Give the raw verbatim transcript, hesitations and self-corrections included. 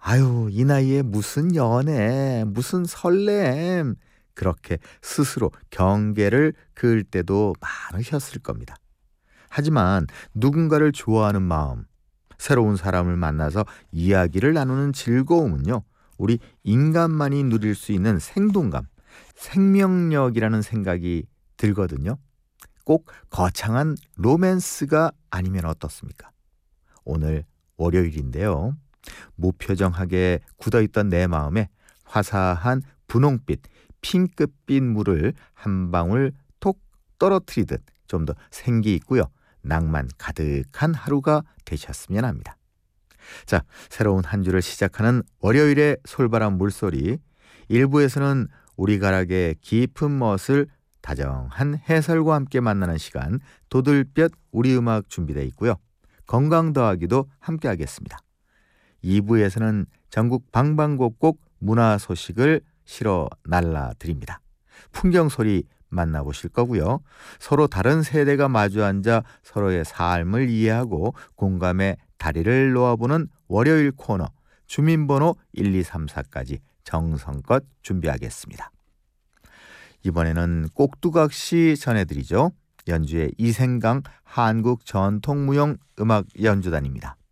아유, 이 나이에 무슨 연애, 무슨 설렘. 그렇게 스스로 경계를 그을 때도 많으셨을 겁니다. 하지만 누군가를 좋아하는 마음, 새로운 사람을 만나서 이야기를 나누는 즐거움은요, 우리 인간만이 누릴 수 있는 생동감, 생명력이라는 생각이 들거든요. 꼭 거창한 로맨스가 아니면 어떻습니까? 오늘 월요일인데요. 무표정하게 굳어있던 내 마음에 화사한 분홍빛, 핑크빛 물을 한 방울 톡 떨어뜨리듯 좀 더 생기 있고요. 낭만 가득한 하루가 되셨으면 합니다. 자, 새로운 한 주를 시작하는 월요일의 솔바람 물소리. 일 부에서는 우리 가락의 깊은 멋을 다정한 해설과 함께 만나는 시간, 도들볕 우리 음악 준비되어 있고요. 건강 더하기도 함께 하겠습니다. 이 부에서는 전국 방방곡곡 문화 소식을 실어 날라드립니다. 풍경 소리 만나보실 거고요. 서로 다른 세대가 마주 앉아 서로의 삶을 이해하고 공감의 다리를 놓아보는 월요일 코너, 주민번호 일, 이, 삼, 사까지 정성껏 준비하겠습니다. 이번에는 꼭두각시 전해드리죠. 연주의 이생강 한국전통무용 음악 연주단입니다.